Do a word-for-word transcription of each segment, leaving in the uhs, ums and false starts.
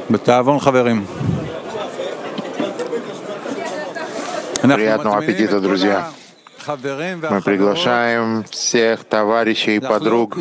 Приятного аппетита, друзья! Мы приглашаем всех товарищей и подруг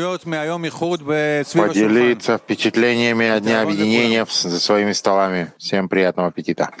поделиться впечатлениями о Дне Объединения за своими столами. Всем приятного аппетита!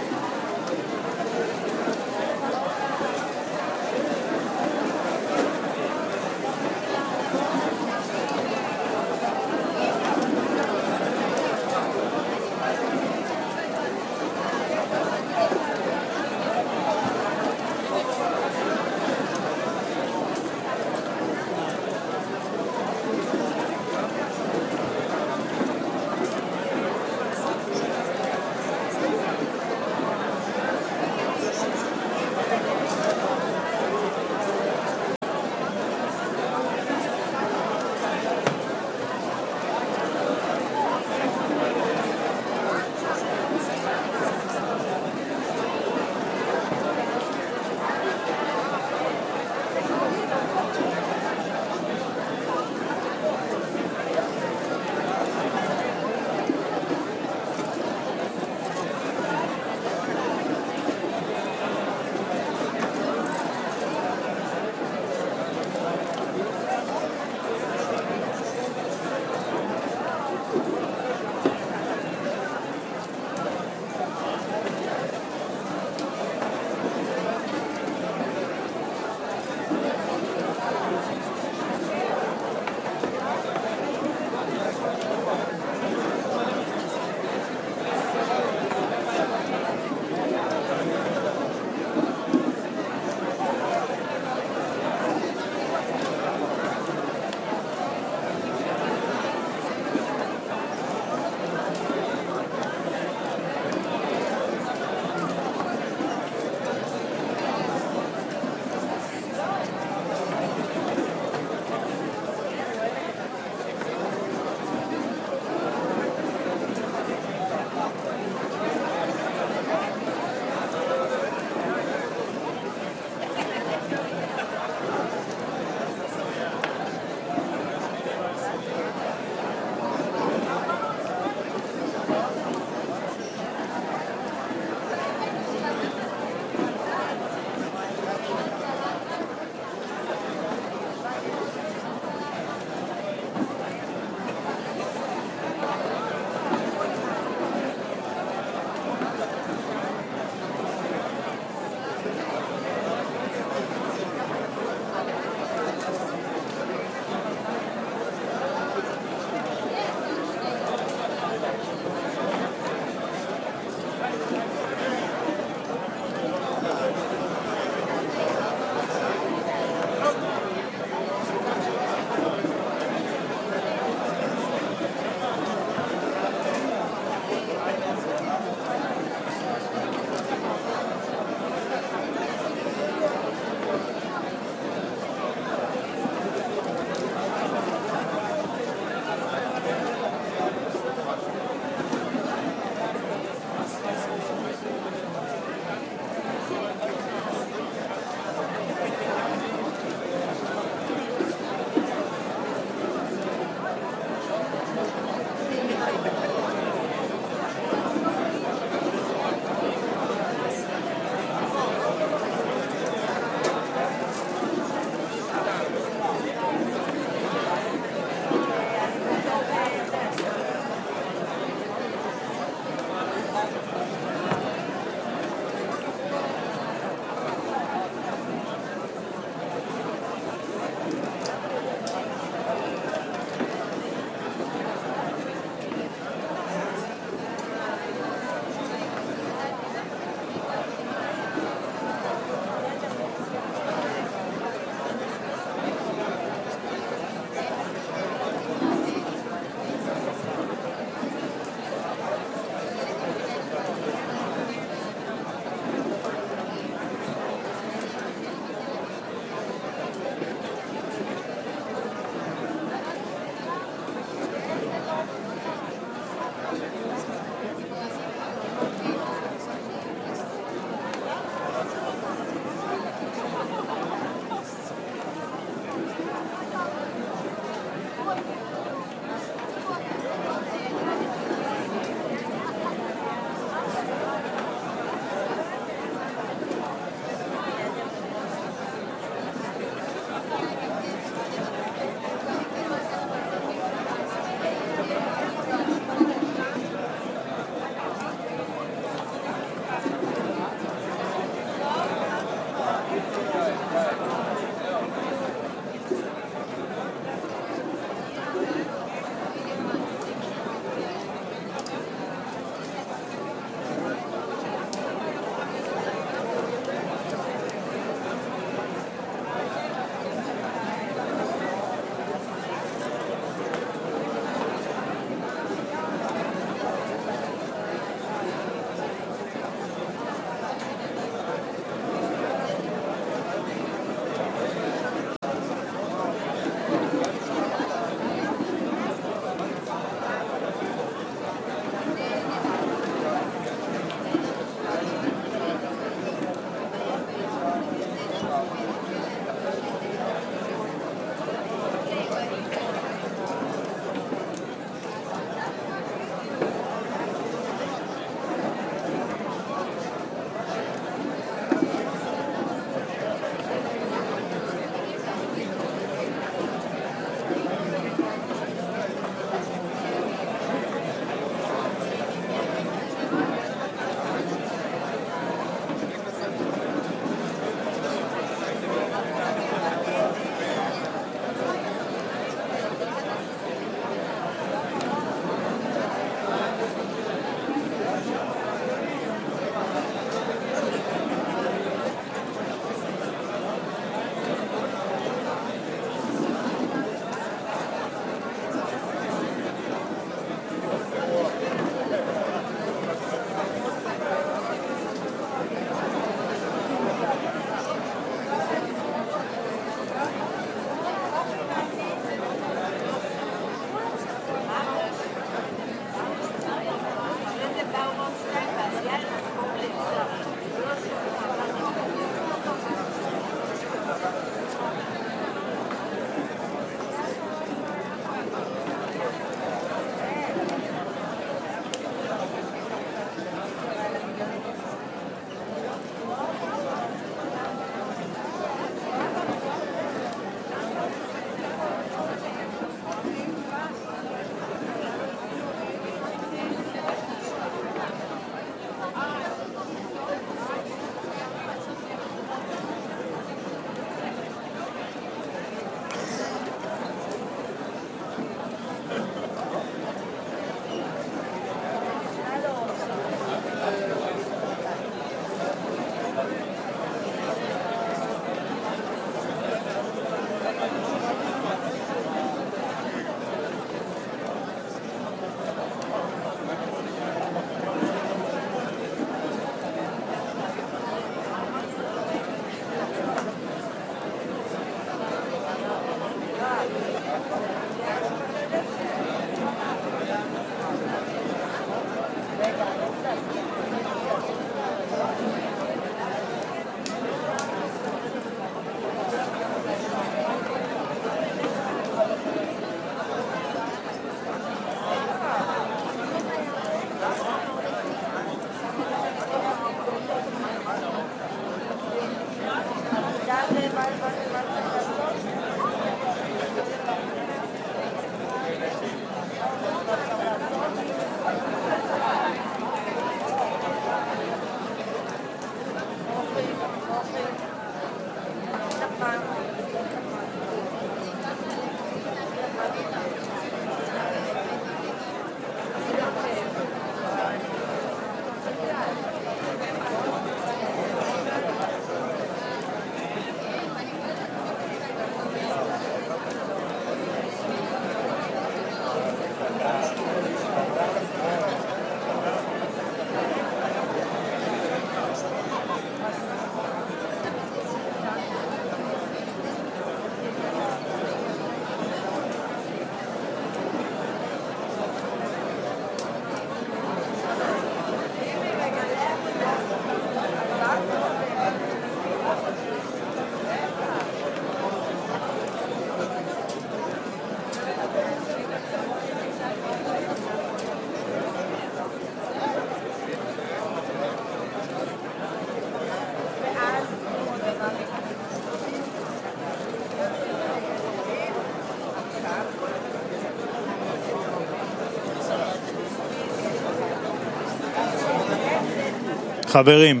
חברים,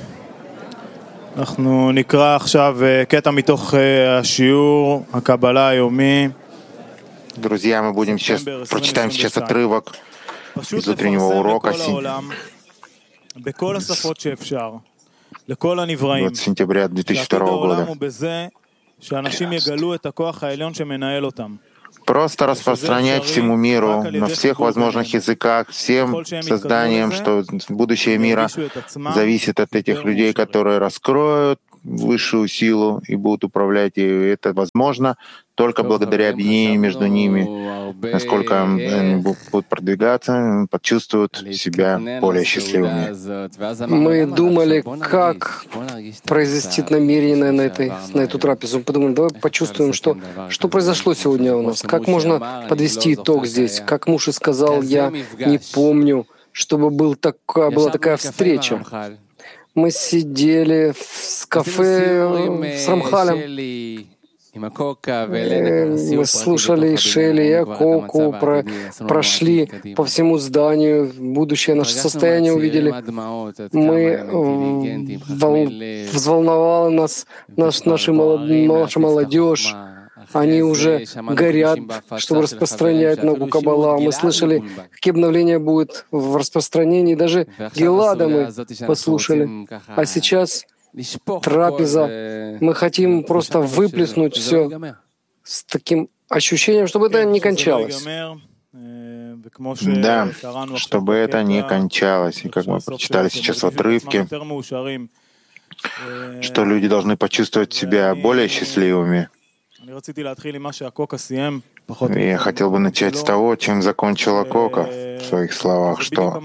אנחנו נקרא עכשיו קטע מתוך השיעור הקבלה היומי. Друзья, мы будем сейчас, прочитаем сейчас отрывок из утреннего урока двадцатого сентября две тысячи второго года. Просто распространять всему миру на всех возможных языках, всем созданиям, что будущее мира зависит от этих людей, которые раскроют высшую силу и будут управлять, и это возможно только благодаря объединению между ними. Насколько они будут продвигаться, почувствуют себя более счастливыми. Мы думали, как произвести намерение на, этой, на эту трапезу. Мы подумали, давай почувствуем, что, что произошло сегодня у нас, как можно подвести итог здесь. Как муж и сказал, я не помню, чтобы был такая, была такая встреча. Мы сидели в кафе с Рамхалем. Мы слушали и Шели, и Акоку, про, прошли по всему зданию, будущее наше состояние увидели. Мы вол, взволновала нас наш, наша, молод, наша молодежь. Они уже горят, чтобы распространять науку Каббала. Мы слышали, какие обновления будут в распространении. Даже Гелада мы послушали. А сейчас трапеза. Мы хотим просто выплеснуть все с таким ощущением, чтобы это не кончалось. Да, чтобы это не кончалось. И как мы прочитали сейчас в отрывке, что люди должны почувствовать себя более счастливыми. Я хотел бы начать с того, чем закончила Кока в своих словах, что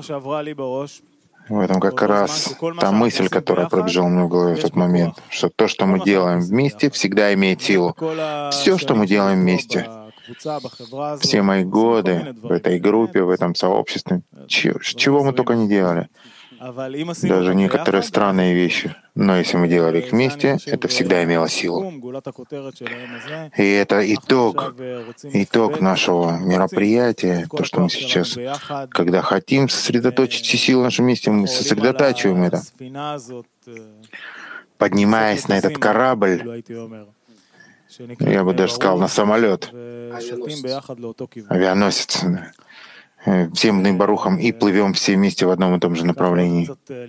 в этом как раз та мысль, которая пробежала мне в голове в тот момент, что то, что мы делаем вместе, всегда имеет силу. Все, что мы делаем вместе, все мои годы в этой группе, в этом сообществе, чего мы только не делали, даже некоторые странные вещи. Но если мы делали их вместе, это всегда имело силу. И это итог, итог нашего мероприятия, то, что мы сейчас, когда хотим сосредоточить все силы в нашем месте, мы сосредотачиваем это. Поднимаясь на этот корабль, я бы даже сказал, на самолет, авианосец, да, всем барухам, и плывем все вместе в одном и том же направлении.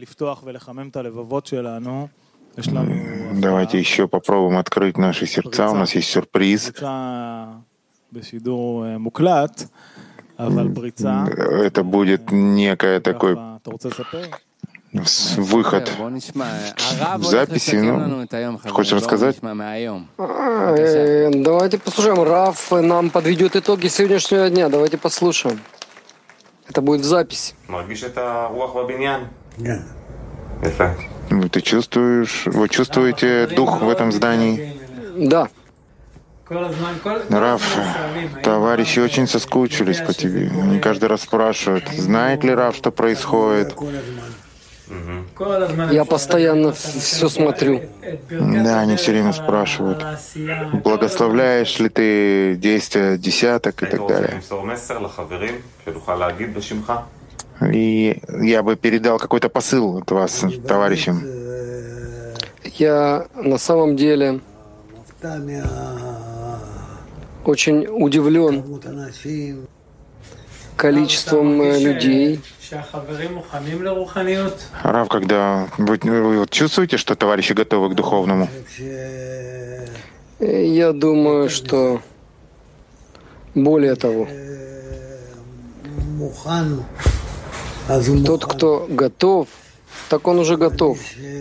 Давайте еще попробуем открыть наши сердца. У нас есть сюрприз. Это будет некое такой выход в записи. Ну, хочешь рассказать? Давайте послушаем. Рав нам подведет итоги сегодняшнего дня. Давайте послушаем. Это будет в записи. Ты чувствуешь, вы чувствуете дух в этом здании? Да. Рав, товарищи очень соскучились по тебе. Они каждый раз спрашивают, знает ли Рав, что происходит. Я постоянно все смотрю. Да, они все время спрашивают, благословляешь ли ты действия десяток и так далее. И я бы передал какой-то посыл от вас, товарищам. Я на самом деле очень удивлен количеством людей. Рав, когда вы, вы вот чувствуете, что товарищи готовы к духовному? Я думаю, что более того, тот, кто готов, так он уже готов.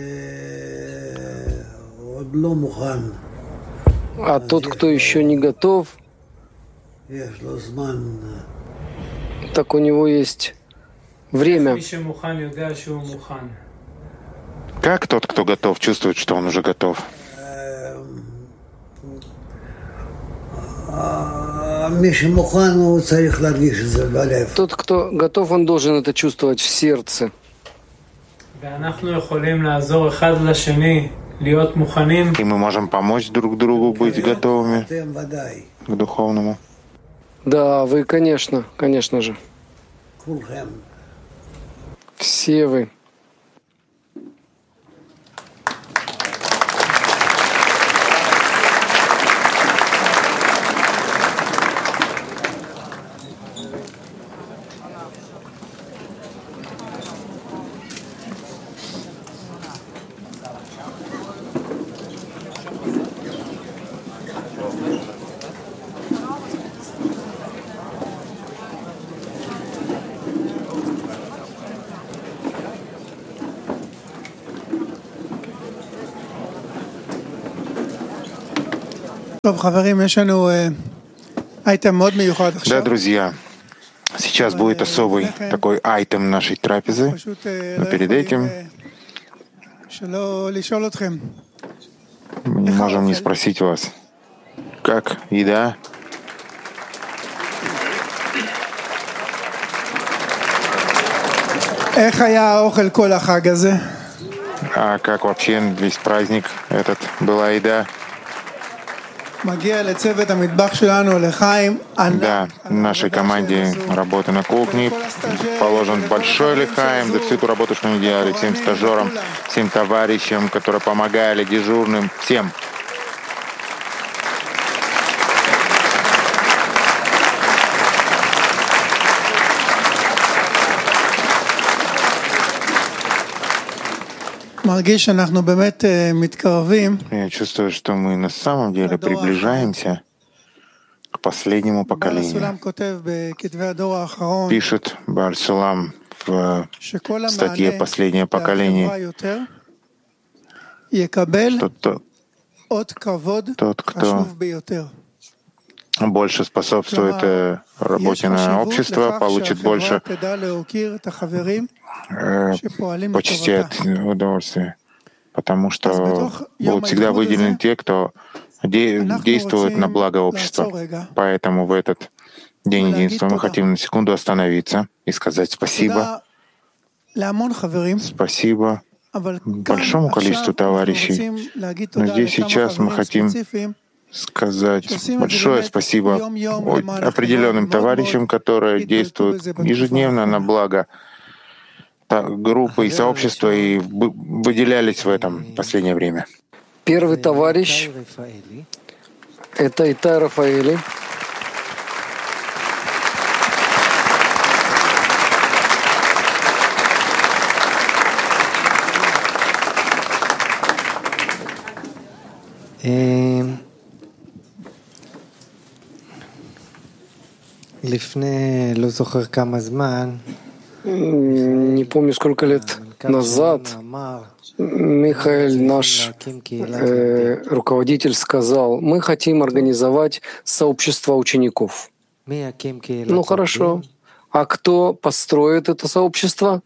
А тот, кто еще не готов, так у него есть время. Как тот, кто готов, чувствует, что он уже готов? Тот, кто готов, он должен это чувствовать в сердце. И мы можем помочь друг другу быть готовыми к духовному. Да, вы, конечно, конечно же. Все вы. Да, друзья, сейчас будет особый такой айтем нашей трапезы, но перед этим мы не можем не спросить вас, как еда? А как вообще весь праздник этот была еда? Да, нашей команде работы на кухне положен большой лихаим за всю ту работу, что они делали, всем стажерам, всем товарищам, которые помогали, дежурным, всем. Я чувствую, что мы на самом деле приближаемся к последнему поколению. Пишет Бааль Сулам в статье «Последнее поколение», что тот, кто больше способствует работе на общество, получит больше почести от удовольствия, потому что будут всегда выделены те, кто действует на благо общества. Поэтому в этот день единства мы хотим на секунду остановиться и сказать спасибо. Спасибо большому количеству товарищей. Но здесь сейчас мы хотим сказать большое спасибо определенным товарищам, которые действуют ежедневно на благо группы и сообщества и выделялись в этом в последнее время. Первый товарищ — это Итай Рафаэли. Не помню, сколько лет назад Михаэль, наш э, руководитель, сказал: мы хотим организовать сообщество учеников. Ну хорошо. А кто построит это сообщество?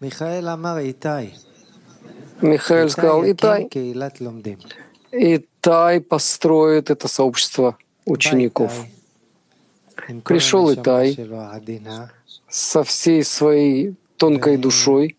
Михаэль сказал: Итай. Итай построит это сообщество учеников. Пришел Итай со всей своей тонкой душой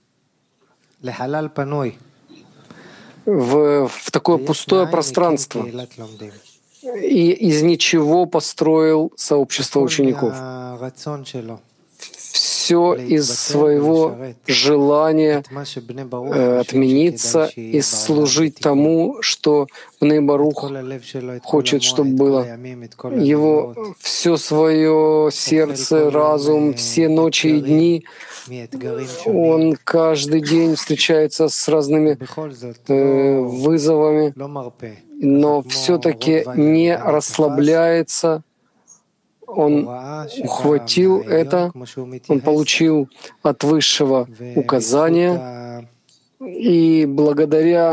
в, в такое пустое пространство и из ничего построил сообщество учеников. все из своего желания э, отмениться и служить тому, что Бней Барух хочет, чтобы было. Его все свое сердце, разум, все ночи и дни, он каждый день встречается с разными э, вызовами, но все-таки не расслабляется. Он ухватил это, он получил от Высшего указания, и благодаря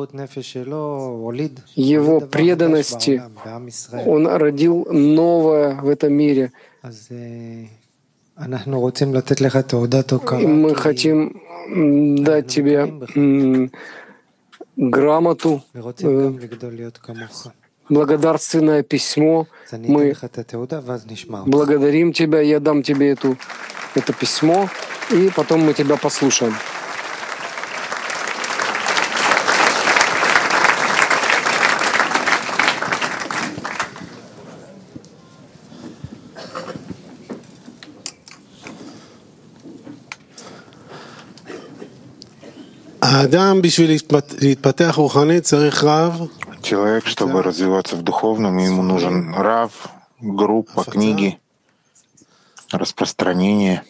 его преданности он родил новое в этом мире. И мы хотим дать тебе грамоту, э, благодарственное письмо. Мы благодарим тебя, я дам тебе эту, это письмо, и потом мы тебя послушаем. Человек, чтобы развиваться в духовном, ему нужен рав, группа, книги, распространение.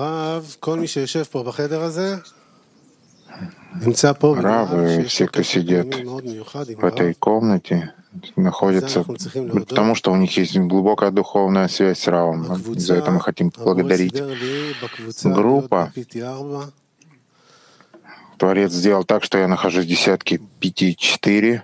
Равы, все, кто сидят в этой комнате, находятся, потому что у них есть глубокая духовная связь с Равом. За это мы хотим благодарить. Группа. Творец сделал так, что я нахожусь в десятке пяти четыре.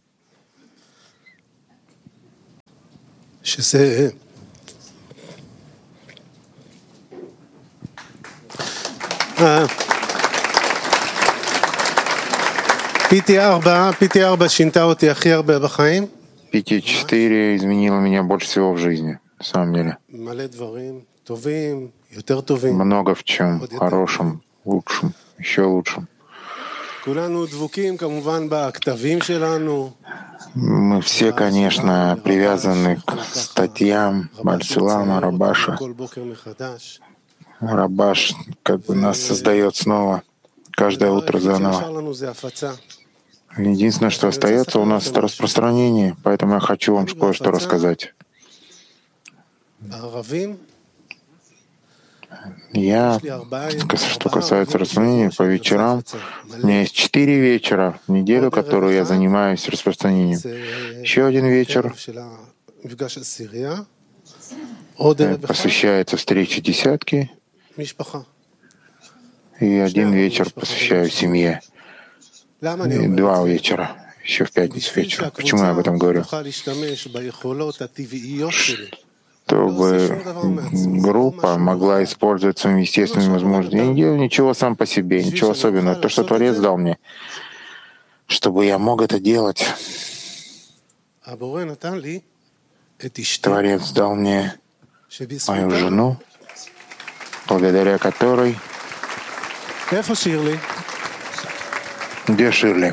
пяти четыре изменила меня больше всего в жизни, на самом деле. Много в чем, хорошем, лучшем, еще лучшем. Мы все, конечно, привязаны к статьям Бальсулама, Рабаша. Рабаш как бы нас создает снова каждое утро заново. Единственное, что остается у нас, это распространение, поэтому я хочу вам кое-что рассказать. Я, что касается распространения, по вечерам, у меня есть четыре вечера в неделю, которую я занимаюсь распространением. Еще один вечер посвящается встрече десятки, и один вечер посвящаю семье. И два вечера, еще в пятницу вечером. Почему я об этом говорю? Чтобы группа могла использовать своими естественными возможностями. Я не делаю ничего сам по себе, ничего особенного. То, что Творец дал мне, чтобы я мог это делать. Творец дал мне мою жену, благодаря которой... Где Ширли?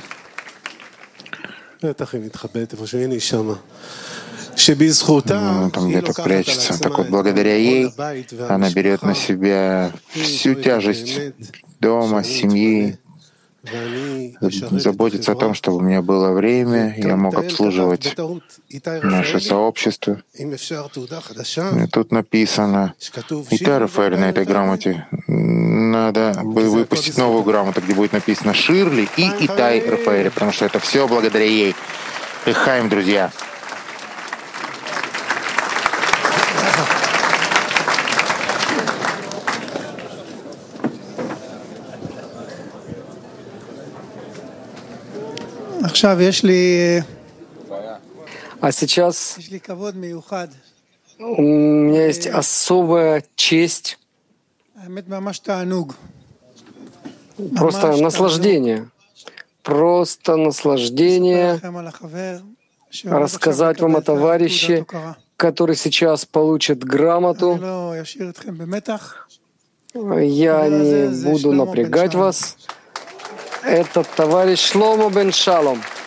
Ну, там где-то прячется. Так вот, благодаря ей она берет на себя всю тяжесть дома, семьи, заботится о том, чтобы у меня было время, я мог обслуживать наше сообщество. И тут написано, Итай Рафаэль на этой грамоте, надо бы выпустить новую грамоту, где будет написано Ширли и Итай Рафаэль, потому что это все благодаря ей. Эхаим, друзья. А сейчас у меня есть особая честь, просто наслаждение, просто наслаждение рассказать вам о товарище, который сейчас получит грамоту. Я не буду напрягать вас. Это товарищ Шломо бен Шалом.